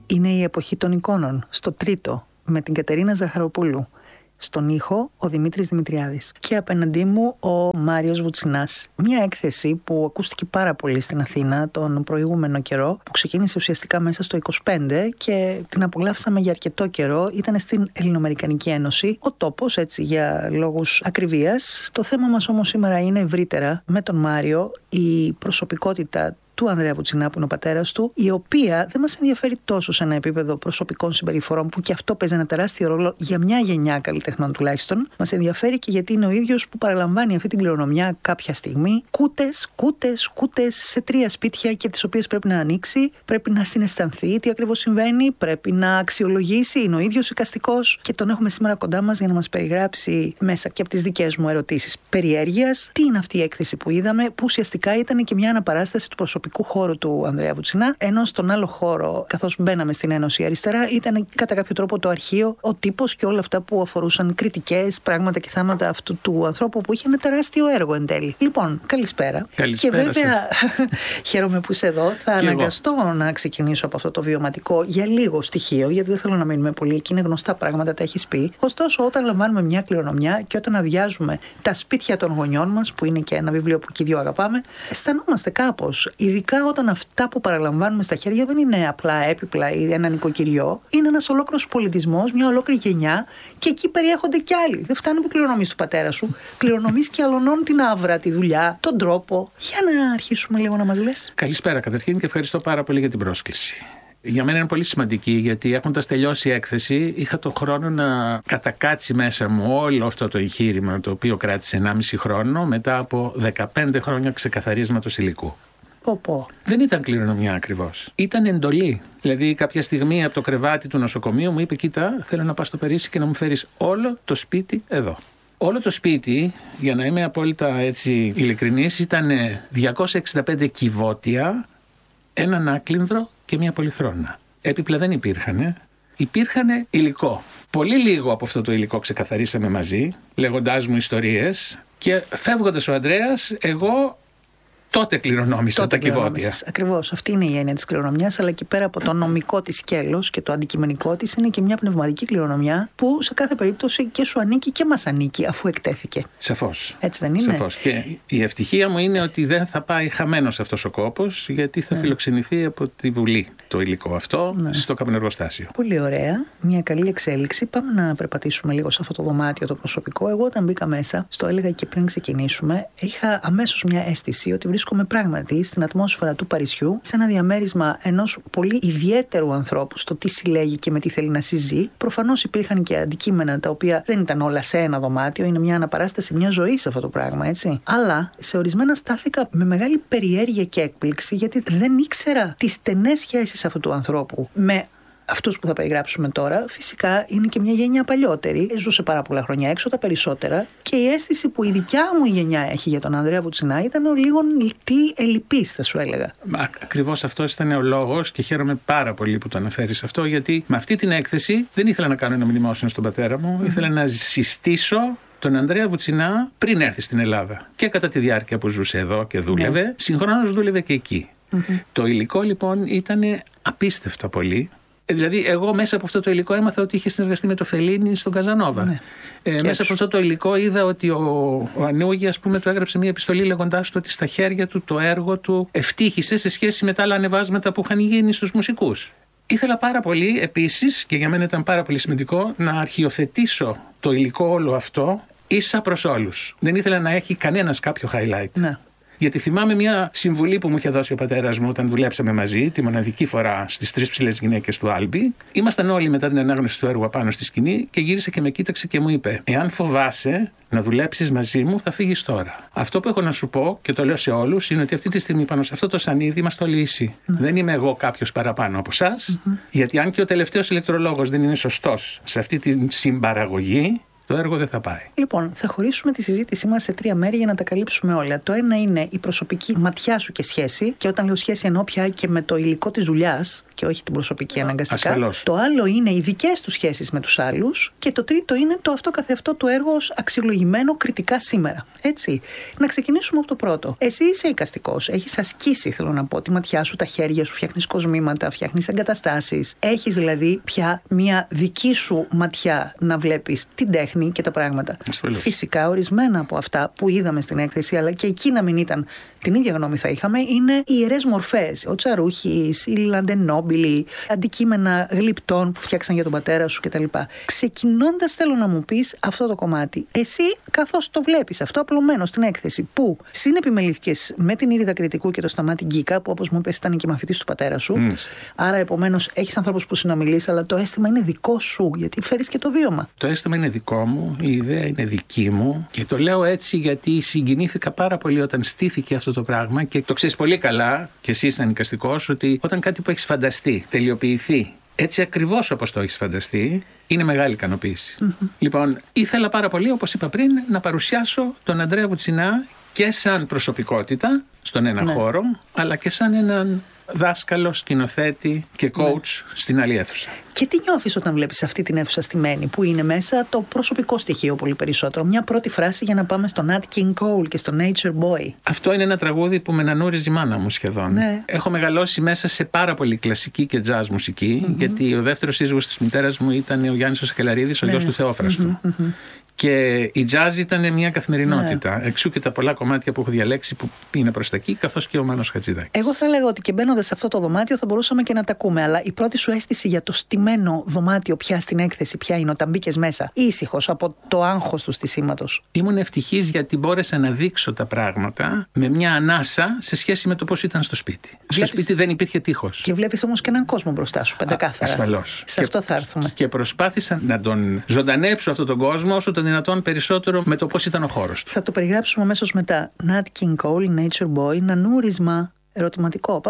Είναι η εποχή των εικόνων, στο τρίτο, με την Κατερίνα Ζαχαροπούλου. Στον ήχο, ο Δημήτρης Δημητριάδης. Και απέναντί μου, ο Μάριος Βουτσινάς. Μια έκθεση που ακούστηκε πάρα πολύ στην Αθήνα τον προηγούμενο καιρό, που ξεκίνησε ουσιαστικά μέσα στο 25 και την απολαύσαμε για αρκετό καιρό. Ήταν στην Ελληνοαμερικανική Ένωση. Ο τόπος, έτσι, για λόγους ακριβίας. Το θέμα μας όμως σήμερα είναι ευρύτερα με τον Μάριο, η προσωπικότητα του Ανδρέα Βουτσινά, που είναι ο πατέρας του, η οποία δεν μας ενδιαφέρει τόσο σε ένα επίπεδο προσωπικών συμπεριφορών, που και αυτό παίζει ένα τεράστιο ρόλο για μια γενιά καλλιτεχνών τουλάχιστον. Μας ενδιαφέρει και γιατί είναι ο ίδιος που παραλαμβάνει αυτή την κληρονομιά κάποια στιγμή. Κούτες σε 3 σπίτια και τις οποίες πρέπει να ανοίξει, πρέπει να συναισθανθεί τι ακριβώς συμβαίνει, πρέπει να αξιολογήσει. Είναι ο ίδιος εικαστικός και τον έχουμε σήμερα κοντά μας για να μας περιγράψει μέσα και από τις δικές μου ερωτήσεις περιέργειας τι είναι αυτή η έκθεση που είδαμε, που ουσιαστικά ήταν και μια αναπαράσταση του προσωπικού χώρου του Ανδρέα Βουτσινά, ενώ στον άλλο χώρο, καθώς μπαίναμε στην Ένωση Αριστερά, ήταν κατά κάποιο τρόπο το αρχείο, ο τύπος και όλα αυτά που αφορούσαν κριτικές, πράγματα και θάματα αυτού του ανθρώπου που είχε ένα τεράστιο έργο εν τέλει. Λοιπόν, καλησπέρα. Καλησπέρα. Και βέβαια, χαίρομαι που είσαι εδώ. Θα αναγκαστώ να ξεκινήσω από αυτό το βιωματικό για λίγο στοιχείο, γιατί δεν θέλω να μείνουμε πολύ εκεί. Είναι γνωστά πράγματα, τα έχεις πει. Ωστόσο, όταν λαμβάνουμε μια κληρονομιά και όταν αδειάζουμε τα σπίτια των γονιών μας, που είναι και ένα βιβλίο που και οι δύο αγαπάμε, αισθανόμαστε κάπως. Ειδικά όταν αυτά που παραλαμβάνουμε στα χέρια δεν είναι απλά έπιπλα ή ένα νοικοκυριό, είναι ένας ολόκληρος πολιτισμός, μια ολόκληρη γενιά και εκεί περιέχονται κι άλλοι. Δεν φτάνει που κληρονομείς του πατέρα σου, κληρονομείς και αλλωνών την άβρα, τη δουλειά, τον τρόπο. Για να αρχίσουμε λίγο να μας λες. Καλησπέρα καταρχήν και ευχαριστώ πάρα πολύ για την πρόσκληση. Για μένα είναι πολύ σημαντική, γιατί έχοντας τελειώσει η έκθεση είχα τον χρόνο να κατακάτσει μέσα μου όλο αυτό το εγχείρημα, το οποίο κράτησε 1,5 χρόνο μετά από 15 χρόνια ξεκαθαρίσματος υλικού. Δεν ήταν κληρονομιά ακριβώς. Ήταν εντολή. Δηλαδή, κάποια στιγμή από το κρεβάτι του νοσοκομείου μου είπε: κοίτα, θέλω να πας στο Περίσσι και να μου φέρεις όλο το σπίτι εδώ. Όλο το σπίτι, για να είμαι απόλυτα έτσι ειλικρινής, ήταν 265 κυβότια, έναν άκλινδρο και μια πολυθρόνα. Έπιπλα δεν υπήρχαν. Υπήρχαν υλικό. Πολύ λίγο από αυτό το υλικό ξεκαθαρίσαμε μαζί, λέγοντάς μου ιστορίες, και φεύγοντας ο Ανδρέας, εγώ τότε κληρονόμησα τα κυβότια. Ακριβώς. Αυτή είναι η έννοια της κληρονομιάς, αλλά και πέρα από το νομικό της σκέλος και το αντικειμενικό της, είναι και μια πνευματική κληρονομιά που σε κάθε περίπτωση και σου ανήκει και μας ανήκει, αφού εκτέθηκε. Σαφώς. Έτσι δεν είναι? Σαφώς. Και η ευτυχία μου είναι ότι δεν θα πάει χαμένος αυτός ο κόπος, γιατί θα φιλοξενηθεί από τη Βουλή το υλικό αυτό στο καπνεργοστάσιο. Πολύ ωραία. Μια καλή εξέλιξη. Πάμε να περπατήσουμε λίγο σε αυτό το δωμάτιο το προσωπικό. Εγώ, όταν μπήκα μέσα, στο έλεγα και πριν ξεκινήσουμε, είχα αμέσως μια αίσθηση ότι βρίσκομαι πράγματι στην ατμόσφαιρα του Παρισιού, σε ένα διαμέρισμα ενός πολύ ιδιαίτερου ανθρώπου στο τι συλλέγει και με τι θέλει να συζεί. Προφανώς υπήρχαν και αντικείμενα τα οποία δεν ήταν όλα σε ένα δωμάτιο, είναι μια αναπαράσταση μια ζωή σε αυτό το πράγμα, έτσι. Αλλά σε ορισμένα στάθηκα με μεγάλη περιέργεια και έκπληξη, γιατί δεν ήξερα τις στενές σχέσεις αυτού του ανθρώπου με αυτούς που θα περιγράψουμε τώρα. Φυσικά είναι και μια γενιά παλιότερη, ζούσε πάρα πολλά χρόνια έξω, τα περισσότερα, και η αίσθηση που η δικιά μου γενιά έχει για τον Ανδρέα Βουτσινά ήταν ο λίγο ελλειπής, θα σου έλεγα. Ακριβώς αυτός ήταν ο λόγος και χαίρομαι πάρα πολύ που το αναφέρεις αυτό, γιατί με αυτή την έκθεση δεν ήθελα να κάνω ένα μνημόσυνο στον πατέρα μου, ήθελα να συστήσω τον Ανδρέα Βουτσινά πριν έρθει στην Ελλάδα και κατά τη διάρκεια που ζούσε εδώ και δούλευε, συγχρόνως δούλευε και εκεί. Το υλικό λοιπόν ήταν απίστευτο πολύ. Δηλαδή, εγώ μέσα από αυτό το υλικό έμαθα ότι είχε συνεργαστεί με το Φελίνι στον Καζανόβα. Μέσα από αυτό το υλικό είδα ότι ο Ανούγη, ας πούμε, του έγραψε μια επιστολή λέγοντάς του ότι στα χέρια του το έργο του ευτύχησε σε σχέση με τα άλλα ανεβάσματα που είχαν γίνει στους μουσικούς. Ήθελα πάρα πολύ επίσης, και για μένα ήταν πάρα πολύ σημαντικό, να αρχιοθετήσω το υλικό όλο αυτό ίσα προς όλους. Δεν ήθελα να έχει κανένας κάποιο highlight. Ναι. Γιατί θυμάμαι μια συμβουλή που μου είχε δώσει ο πατέρας μου όταν δουλέψαμε μαζί, τη μοναδική φορά στις 3 ψηλές γυναίκες του Άλμπι. Ήμασταν όλοι μετά την ανάγνωση του έργου απάνω στη σκηνή και γύρισε και με κοίταξε και μου είπε: εάν φοβάσαι να δουλέψεις μαζί μου, θα φύγεις τώρα. Αυτό που έχω να σου πω, και το λέω σε όλους, είναι ότι αυτή τη στιγμή πάνω σε αυτό το σανίδι είμαστε όλοι ίσοι. Δεν είμαι εγώ κάποιος παραπάνω από εσάς, γιατί αν και ο τελευταίος ηλεκτρολόγος δεν είναι σωστός σε αυτή τη συμπαραγωγή, το έργο δεν θα πάει. Λοιπόν, θα χωρίσουμε τη συζήτησή μας σε 3 μέρη για να τα καλύψουμε όλα. Το ένα είναι η προσωπική ματιά σου και σχέση, και όταν λέω σχέση εννοώ πια και με το υλικό της δουλειάς και όχι την προσωπική αναγκαστικά. Ασφαλώς. Το άλλο είναι οι δικές του σχέσεις με τους άλλους, και το τρίτο είναι το αυτό καθεαυτό του έργο ως αξιολογημένο κριτικά σήμερα. Έτσι. Να ξεκινήσουμε από το πρώτο. Εσύ είσαι εικαστικός. Έχεις ασκήσει, θέλω να πω, τη ματιά σου, τα χέρια σου, φτιάχνεις κοσμήματα, φτιάχνεις εγκαταστάσεις. Έχεις δηλαδή πια μια δική σου ματιά να βλέπεις την τέχνη και τα πράγματα. Ασφαλώς. Φυσικά, ορισμένα από αυτά που είδαμε στην έκθεση, αλλά και εκεί να μην ήταν την ίδια γνώμη θα είχαμε, είναι οι ιερές μορφές. Ο Τσαρούχης, οι Λαντενόμπιλοι, αντικείμενα γλυπτών που φτιάξαν για τον πατέρα σου κτλ. Ξεκινώντας, θέλω να μου πεις αυτό το κομμάτι. Εσύ, καθώς το βλέπεις αυτό απλωμένο στην έκθεση, που συνεπιμελήθηκες με την Ήριδα Κρητικού και το Σταμάτη Γκίκα, που όπως μου είπες ήταν και μαθητής του πατέρα σου. Άρα, επομένως, έχεις ανθρώπους που συνομιλείς, αλλά το αίσθημα είναι δικό σου, γιατί φέρεις και το βίωμα. Το αίσθημα είναι δικό μου, η ιδέα είναι δική μου, και το λέω έτσι γιατί συγκινήθηκα πάρα πολύ όταν στήθηκε αυτό το πράγμα, και το ξέρεις πολύ καλά, και εσύ είσαι εικαστικός, ότι όταν κάτι που έχεις φανταστεί τελειοποιηθεί έτσι ακριβώς όπως το έχεις φανταστεί, είναι μεγάλη ικανοποίηση. Λοιπόν, ήθελα πάρα πολύ, όπως είπα πριν, να παρουσιάσω τον Ανδρέα Βουτσινά και σαν προσωπικότητα στον ένα χώρο, αλλά και σαν έναν δάσκαλο, σκηνοθέτη και coach στην άλλη αίθουσα. Και τι νιώθεις όταν βλέπεις αυτή την αίθουσα στημένη, που είναι μέσα το προσωπικό στοιχείο πολύ περισσότερο? Μια πρώτη φράση για να πάμε στο Nat King Cole και στο Nature Boy. Αυτό είναι ένα τραγούδι που με ανανούριζε η μάνα μου σχεδόν. Ναι. Έχω μεγαλώσει μέσα σε πάρα πολύ κλασική και jazz μουσική, γιατί ο δεύτερος σύζυγος της μητέρας μου ήταν ο Γιάννης ο Σακελαρίδης, ο γιος του Θεόφραστου. Και η jazz ήταν μια καθημερινότητα. Εξού και τα πολλά κομμάτια που έχω διαλέξει που είναι προς τα εκεί, καθώς και ο Μάνος Χατζηδάκης. Εγώ θα έλεγα ότι και μπαίνοντας σε αυτό το δωμάτιο θα μπορούσαμε και να τα ακούμε. Αλλά η πρώτη σου αίσθηση για το στημένο δωμάτιο πια στην έκθεση, ποια είναι όταν μπήκες μέσα? Ήσυχος από το άγχος του στισίματος? Ήμουν ευτυχής γιατί μπόρεσα να δείξω τα πράγματα με μια ανάσα σε σχέση με το πώς ήταν στο σπίτι. Στο σπίτι δεν υπήρχε τείχος. Και βλέπεις όμως και έναν κόσμο μπροστά σου, πεντακάθαρα. Ασφαλώς. Σε αυτό θα έρθουμε. Και προσπάθησα να τον ζωντανέψω αυτόν τον κόσμο όσο το δυνατόν περισσότερο με το πώς ήταν ο χώρος του. Θα το περιγράψουμε αμέσως μετά. Nat King Cole, Nature Boy, νανούρισμα, ερωτηματικό.